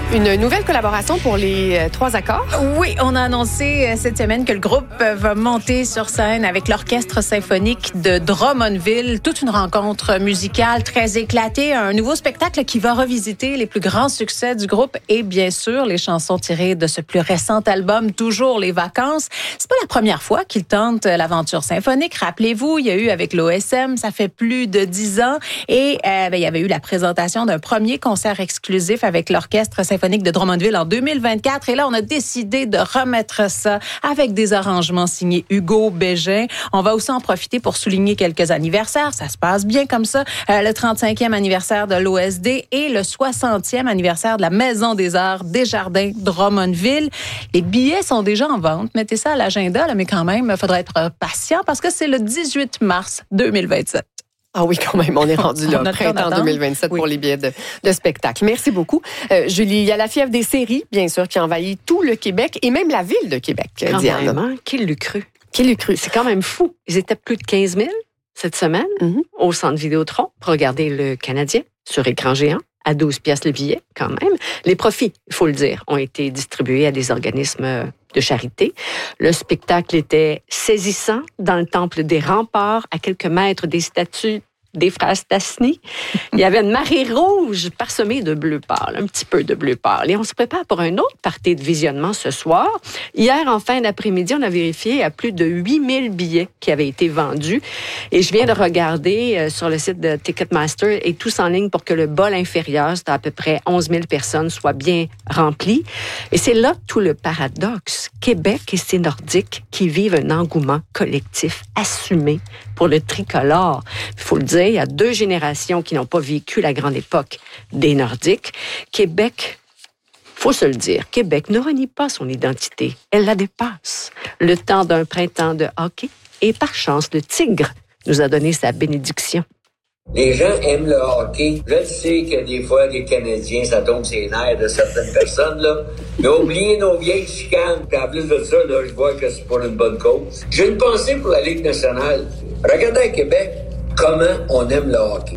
Une nouvelle collaboration pour les 3 accords? Oui, on a annoncé cette semaine que le groupe va monter sur scène avec l'Orchestre symphonique de Drummondville. Toute une rencontre musicale très éclatée, un nouveau spectacle qui va revisiter les plus grands succès du groupe et bien sûr les chansons tirées de ce plus récent album, Toujours les vacances. C'est pas la première fois qu'ils tentent l'aventure symphonique. Rappelez-vous, il y a eu avec l'OSM, ça fait plus de 10 ans et il y avait eu la présentation d'un premier concert exclusif avec l'Orchestre symphonique de Drummondville en 2024. Et là, on a décidé de remettre ça avec des arrangements signés Hugo Bégin. On va aussi en profiter pour souligner quelques anniversaires. Ça se passe bien comme ça. Le 35e anniversaire de l'OSD et le 60e anniversaire de la Maison des Arts Desjardins Drummondville. Les billets sont déjà en vente. Mettez ça à l'agenda, là, mais quand même, il faudra être patient parce que c'est le 18 mars 2027. Ah oui, quand même, on est rendu là, printemps 2027 pour les billets de spectacle. Merci beaucoup. Julie, il y a la fièvre des séries, bien sûr, qui envahit tout le Québec et même la ville de Québec, Diane. Même, hein? Qui l'eût cru? Qui l'eût cru? C'est quand même fou. Ils étaient plus de 15 000 cette semaine au Centre Vidéotron pour regarder le Canadien sur écran géant. À 12 piastres le billet, quand même. Les profits, il faut le dire, ont été distribués à des organismes de charité. Le spectacle était saisissant dans le temple des remparts, à quelques mètres des statues des frères Stassny. Il y avait une marée rouge parsemée de bleu pâle, un petit peu de bleu pâle. Et on se prépare pour un autre party de visionnement ce soir. Hier, en fin d'après-midi, on a vérifié à plus de 8000 billets qui avaient été vendus. Et je viens de regarder sur le site de Ticketmaster et tous en ligne pour que le bol inférieur, c'est à peu près 11 000 personnes, soit bien rempli. Et c'est là tout le paradoxe. Québec et ses Nordiques qui vivent un engouement collectif assumé pour le tricolore. Il faut le dire, il y a 2 générations qui n'ont pas vécu la grande époque des Nordiques. Québec, faut se le dire, Québec ne renie pas son identité. Elle la dépasse. Le temps d'un printemps de hockey. Et par chance, le Tigre nous a donné sa bénédiction. Les gens aiment le hockey. Je sais que des fois, les Canadiens, ça tombe sur les nerfs de certaines personnes, là. Mais oubliez nos vieilles chicanes. Puis en plus de ça, là, je vois que c'est pour une bonne cause. J'ai une pensée pour la Ligue nationale. Regardez à Québec comment on aime le hockey.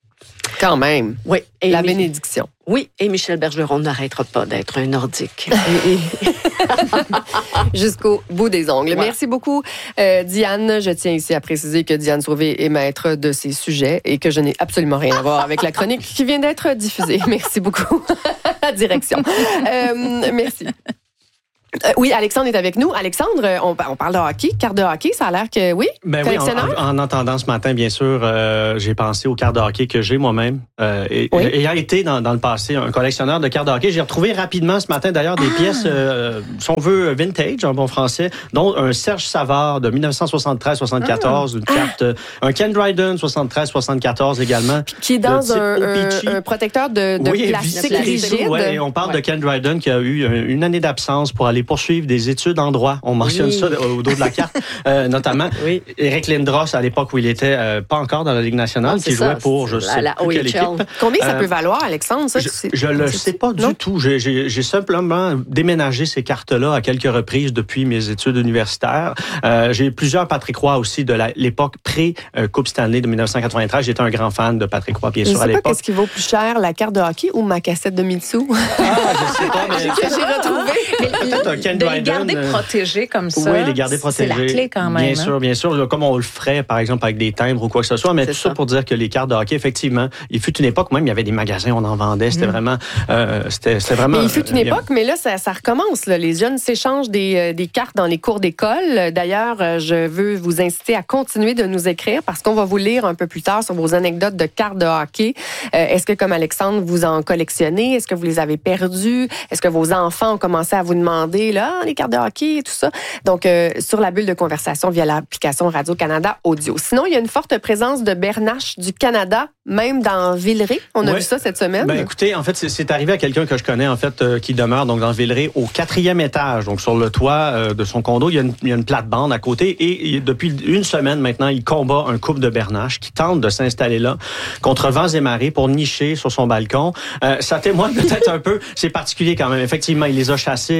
Quand même. Oui. Et la bénédiction. Oui, et Michel Bergeron n'arrêtera pas d'être un Nordique. Jusqu'au bout des ongles. Ouais. Merci beaucoup, Diane. Je tiens ici à préciser que Diane Sauvé est maître de ces sujets et que je n'ai absolument rien à voir avec la chronique qui vient d'être diffusée. Merci beaucoup. Direction. Merci. Oui, Alexandre est avec nous. Alexandre, on parle de hockey, carte de hockey, ça a l'air que oui. Ben oui, en entendant ce matin, bien sûr, j'ai pensé aux cartes de hockey que j'ai moi-même. Ayant été dans le passé un collectionneur de cartes de hockey, j'ai retrouvé rapidement ce matin d'ailleurs des pièces, si on veut, vintage en bon français, dont un Serge Savard de 1973-74, une carte, un Ken Dryden 73-74 également. Qui est dans un protecteur de plastique rigide. Oui, on parle de Ken Dryden qui a eu une année d'absence pour aller poursuivre des études en droit. On mentionne ça au dos de la carte, notamment. Oui. Éric Lindros, à l'époque où il était pas encore dans la Ligue nationale, qui jouait pour, je sais plus quelle équipe. Combien ça peut valoir, Alexandre? Ça, je le sais pas du tout. J'ai simplement déménagé ces cartes-là à quelques reprises depuis mes études universitaires. J'ai plusieurs Patrick Roy aussi de l'époque pré-Coupe Stanley de 1993. J'étais un grand fan de Patrick Roy, bien sûr, à l'époque. Qu'est-ce qui vaut plus cher, la carte de hockey ou ma cassette de Mitsou? Je sais pas, mais que j'ai retrouvé. De les garder protégés comme ça, oui, les garder protégés. C'est la clé quand même. Bien sûr, comme on le ferait, par exemple, avec des timbres ou quoi que ce soit, mais tout ça pour dire que les cartes de hockey, effectivement, il fut une époque, même il y avait des magasins, on en vendait, c'était vraiment... c'était vraiment... Mais il fut une époque, mais là, ça recommence. Là. Les jeunes s'échangent des cartes dans les cours d'école. D'ailleurs, je veux vous inciter à continuer de nous écrire parce qu'on va vous lire un peu plus tard sur vos anecdotes de cartes de hockey. Est-ce que, comme Alexandre, vous en collectionnez? Est-ce que vous les avez perdues? Est-ce que vos enfants ont commencé à vous demander les cartes de hockey et tout ça. Donc, sur la bulle de conversation via l'application Radio-Canada Audio. Sinon, il y a une forte présence de bernaches du Canada, même dans Villeray. On a vu ça cette semaine. Ben, écoutez, en fait, c'est arrivé à quelqu'un que je connais, en fait, qui demeure donc dans Villeray au 4e étage. Donc, sur le toit de son condo, il y a une plate-bande à côté et depuis une semaine maintenant, il combat un couple de bernaches qui tente de s'installer là contre vents et marées pour nicher sur son balcon. Ça témoigne peut-être un peu, c'est particulier quand même. Effectivement, il les a chassés, ils sont revenus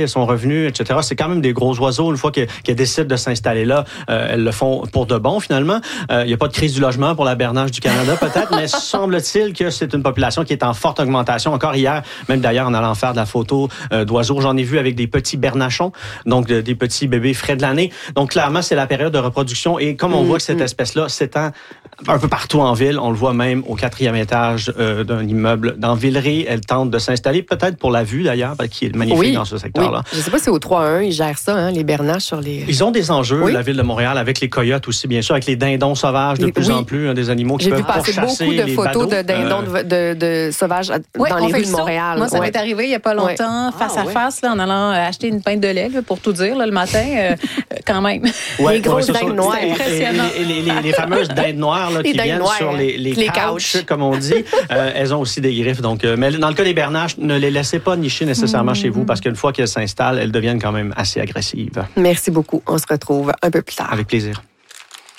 revenus, etc. C'est quand même des gros oiseaux. Une fois qu'ils décident de s'installer là, elles le font pour de bon, finalement. Il n'y a pas de crise du logement pour la bernache du Canada, peut-être, mais semble-t-il que c'est une population qui est en forte augmentation. Encore hier, même d'ailleurs, en allant faire de la photo d'oiseaux, j'en ai vu avec des petits bernachons, donc des petits bébés frais de l'année. Donc, clairement, c'est la période de reproduction. Et comme on voit que cette espèce-là s'étend un peu partout en ville, on le voit même au 4e étage d'un immeuble dans Villeray. Elle tente de s'installer, peut-être pour la vue d'ailleurs, qui est magnifique dans ce secteur-là. Je ne sais pas si au 3-1, ils gèrent ça, les bernaches sur les... Ils ont des enjeux, la ville de Montréal, avec les coyotes aussi, bien sûr, avec les dindons sauvages de plus en plus, des animaux qui peuvent pourchasser les badauds. J'ai vu passer beaucoup de photos de dindons de sauvages dans les rues de Montréal. Moi, ça m'est arrivé il n'y a pas longtemps, face à face, là, en allant acheter une pinte de lait, là, pour tout dire, là, le matin, quand même. Les grosses dindes noires. Impressionnant. Les fameuses dindes noires là, qui viennent sur les couches, comme on dit, elles ont aussi des griffes. Donc, mais dans le cas des bernaches, ne les laissez pas nicher nécessairement chez vous, parce qu'une fois qu'elles s'installent, elles deviennent quand même assez agressives. Merci beaucoup. On se retrouve un peu plus tard. Avec plaisir.